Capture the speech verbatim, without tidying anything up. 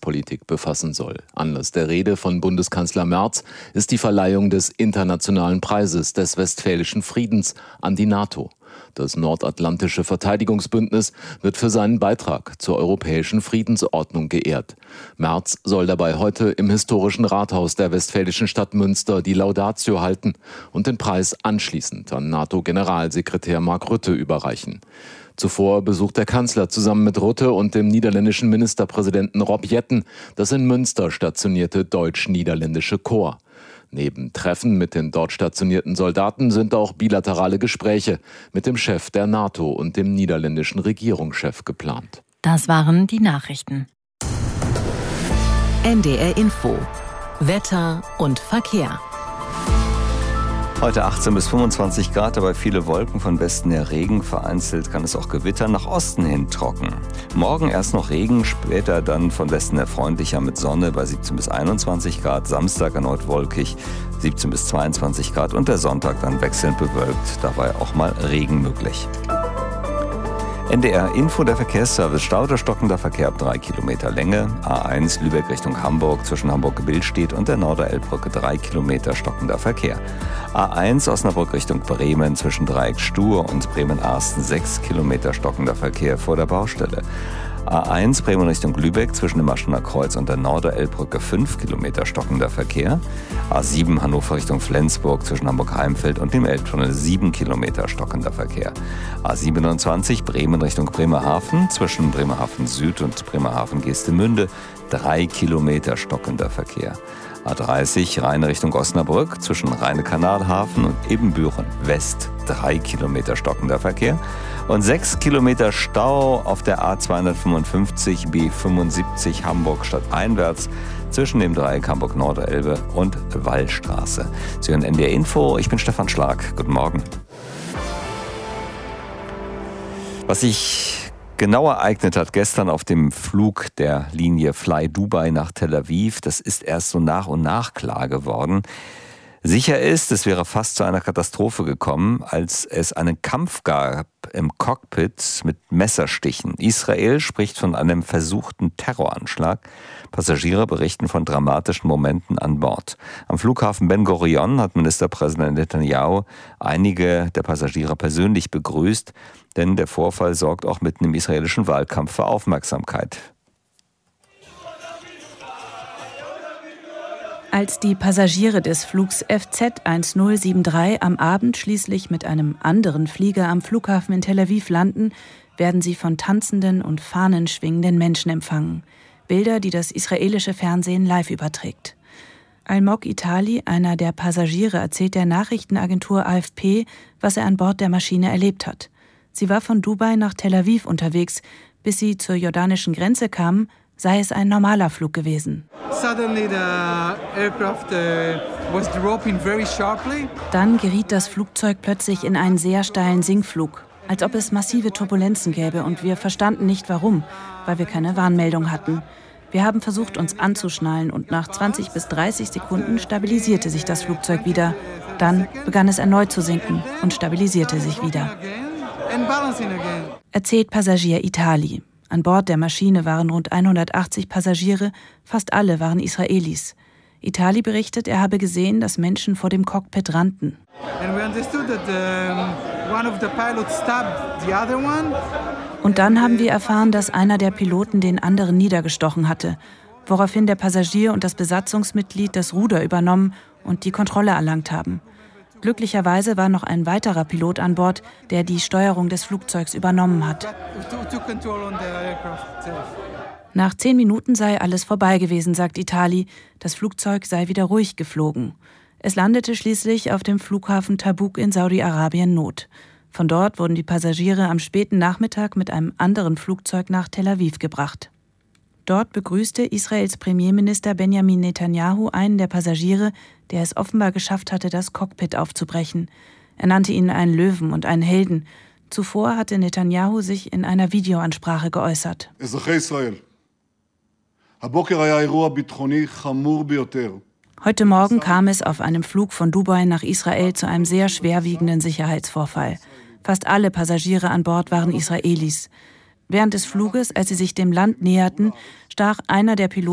Sicherheitspolitik befassen soll. Anlass der Rede von Bundeskanzler Merz ist die Verleihung des Internationalen Preises des Westfälischen Friedens an die NATO. Das Nordatlantische Verteidigungsbündnis wird für seinen Beitrag zur europäischen Friedensordnung geehrt. Merz soll dabei heute im historischen Rathaus der westfälischen Stadt Münster die Laudatio halten und den Preis anschließend an NATO-Generalsekretär Mark Rutte überreichen. Zuvor besucht der Kanzler zusammen mit Rutte und dem niederländischen Ministerpräsidenten Rob Jetten das in Münster stationierte deutsch-niederländische Korps. Neben Treffen mit den dort stationierten Soldaten sind auch bilaterale Gespräche mit dem Chef der NATO und dem niederländischen Regierungschef geplant. Das waren die Nachrichten. N D R Info. Wetter und Verkehr. Heute achtzehn bis fünfundzwanzig Grad, dabei viele Wolken, von Westen her Regen. Vereinzelt kann es auch gewittern, nach Osten hin trocken. Morgen erst noch Regen, später dann von Westen her freundlicher mit Sonne bei siebzehn bis einundzwanzig Grad. Samstag erneut wolkig, siebzehn bis zweiundzwanzig Grad und der Sonntag dann wechselnd bewölkt, dabei auch mal Regen möglich. N D R Info, der Verkehrsservice. Stau oder stockender Verkehr ab drei Kilometer Länge. A eins Lübeck Richtung Hamburg zwischen Hamburg-Billstedt und der Norderelbbrücke drei Kilometer stockender Verkehr. A eins Osnabrück Richtung Bremen zwischen Dreieck Stur und Bremen-Arsten sechs Kilometer stockender Verkehr vor der Baustelle. A eins Bremen Richtung Lübeck zwischen dem Maschener Kreuz und der Norderelbbrücke fünf Kilometer stockender Verkehr. A sieben Hannover Richtung Flensburg zwischen Hamburg-Heimfeld und dem Elbtunnel sieben Kilometer stockender Verkehr. A siebenundzwanzig Bremen Richtung Bremerhaven zwischen Bremerhaven Süd und Bremerhaven Geestemünde drei Kilometer stockender Verkehr. A dreißig Rheine Richtung Osnabrück zwischen Rheine-Kanalhafen und Ebenbüren West drei Kilometer stockender Verkehr und sechs Kilometer Stau auf der A zweihundertfünfundfünfzig B fünfundsiebzig Hamburg stadteinwärts zwischen dem Dreieck Hamburg-Norderelbe und Wallstraße. Sie hören N D R Info, ich bin Stefan Schlag. Guten Morgen. Was sich genau ereignet hat gestern auf dem Flug der Linie Fly Dubai nach Tel Aviv, das ist erst so nach und nach klar geworden. Sicher ist, es wäre fast zu einer Katastrophe gekommen, als es einen Kampf gab im Cockpit mit Messerstichen. Israel spricht von einem versuchten Terroranschlag. Passagiere berichten von dramatischen Momenten an Bord. Am Flughafen Ben Gurion hat Ministerpräsident Netanyahu einige der Passagiere persönlich begrüßt, denn der Vorfall sorgt auch mitten im israelischen Wahlkampf für Aufmerksamkeit. Als die Passagiere des Flugs F Z null sieben drei am Abend schließlich mit einem anderen Flieger am Flughafen in Tel Aviv landen, werden sie von tanzenden und fahnenschwingenden Menschen empfangen. Bilder, die das israelische Fernsehen live überträgt. Almog Itali, einer der Passagiere, erzählt der Nachrichtenagentur A F P, was er an Bord der Maschine erlebt hat. Sie war von Dubai nach Tel Aviv unterwegs. Bis sie zur jordanischen Grenze kamen, sei es ein normaler Flug gewesen. Dann geriet das Flugzeug plötzlich in einen sehr steilen Sinkflug, als ob es massive Turbulenzen gäbe, und wir verstanden nicht warum, weil wir keine Warnmeldung hatten. Wir haben versucht, uns anzuschnallen, und nach zwanzig bis dreißig Sekunden stabilisierte sich das Flugzeug wieder. Dann begann es erneut zu sinken und stabilisierte sich wieder. Erzählt Passagier Itali. An Bord der Maschine waren rund hundertachtzig Passagiere, fast alle waren Israelis. Itali berichtet, er habe gesehen, dass Menschen vor dem Cockpit rannten. Und dann haben wir erfahren, dass einer der Piloten den anderen niedergestochen hatte, woraufhin der Passagier und das Besatzungsmitglied das Ruder übernommen und die Kontrolle erlangt haben. Glücklicherweise war noch ein weiterer Pilot an Bord, der die Steuerung des Flugzeugs übernommen hat. Nach zehn Minuten sei alles vorbei gewesen, sagt Itali. Das Flugzeug sei wieder ruhig geflogen. Es landete schließlich auf dem Flughafen Tabuk in Saudi-Arabien Not. Von dort wurden die Passagiere am späten Nachmittag mit einem anderen Flugzeug nach Tel Aviv gebracht. Dort begrüßte Israels Premierminister Benjamin Netanyahu einen der Passagiere, der es offenbar geschafft hatte, das Cockpit aufzubrechen. Er nannte ihn einen Löwen und einen Helden. Zuvor hatte Netanyahu sich in einer Videoansprache geäußert. Heute Morgen kam es auf einem Flug von Dubai nach Israel zu einem sehr schwerwiegenden Sicherheitsvorfall. Fast alle Passagiere an Bord waren Israelis. Während des Fluges, als sie sich dem Land näherten, stach einer der Piloten